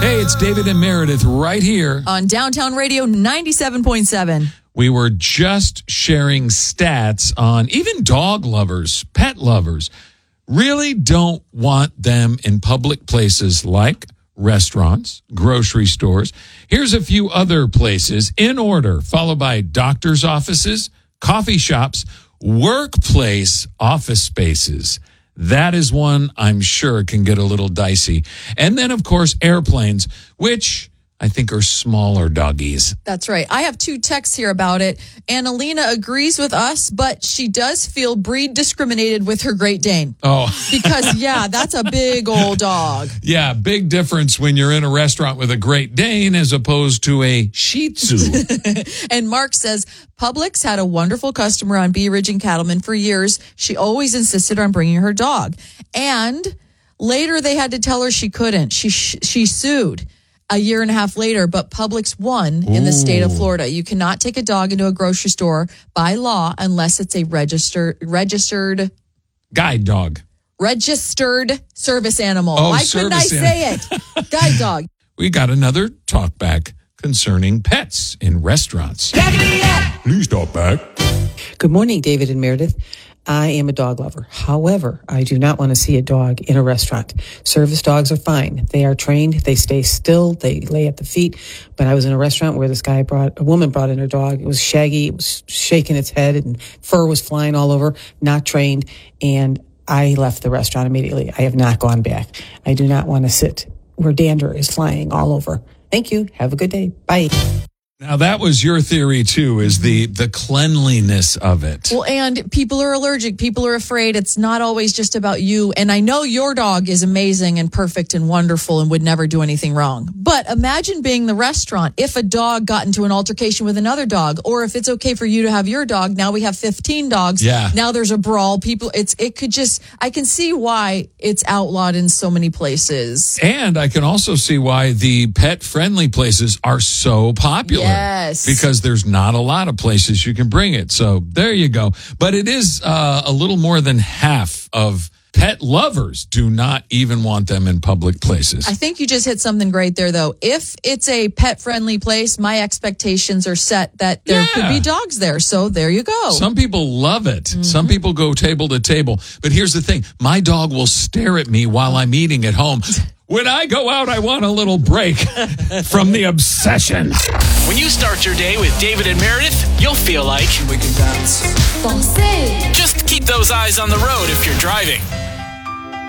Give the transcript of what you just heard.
Hey, it's David and Meredith right here on Downtown Radio 97.7. We were just sharing stats on even dog lovers, pet lovers, really don't want them in public places like restaurants, grocery stores. Here's a few other places in order, followed by doctor's offices, coffee shops, workplace office spaces. That is one I'm sure can get a little dicey. And then, of course, airplanes, which I think are smaller doggies. That's right. I have 2 texts here about it. Annalena agrees with us, but she does feel breed discriminated with her Great Dane. Oh. Because, yeah, that's a big old dog. Yeah, big difference when you're in a restaurant with a Great Dane as opposed to a Shih Tzu. And Mark says, Publix had a wonderful customer on Bee Ridge and Cattleman for years. She always insisted on bringing her dog. And later they had to tell her she couldn't. She sued a year and a half later, but Publix won in the state of Florida. You cannot take a dog into a grocery store by law unless it's a registered guide dog. Registered service animal. Oh, Why couldn't I say it? Guide dog. We got another talk back concerning pets in restaurants. Please talk back. Good morning, David and Meredith. I am a dog lover. However, I do not want to see a dog in a restaurant. Service dogs are fine. They are trained. They stay still. They lay at the feet. But I was in a restaurant where a woman brought in her dog. It was shaggy. It was shaking its head and fur was flying all over, not trained. And I left the restaurant immediately. I have not gone back. I do not want to sit where dander is flying all over. Thank you. Have a good day. Bye. Now, that was your theory, too, is the cleanliness of it. Well, and people are allergic. People are afraid. It's not always just about you. And I know your dog is amazing and perfect and wonderful and would never do anything wrong. But imagine being the restaurant. If a dog got into an altercation with another dog, or if it's okay for you to have your dog, now we have 15 dogs. Yeah. Now there's a brawl. I can see why it's outlawed in so many places. And I can also see why the pet-friendly places are so popular. Yes. Because there's not a lot of places you can bring it. So there you go. But it is a little more than half of pet lovers do not even want them in public places. I think you just hit something great there, though. If it's a pet-friendly place, my expectations are set that there could be dogs there. So there you go. Some people love it. Mm-hmm. Some people go table to table. But here's the thing. My dog will stare at me while I'm eating at home. When I go out, I want a little break from the obsession. When you start your day with David and Meredith, you'll feel like we can dance. Just keep those eyes on the road if you're driving.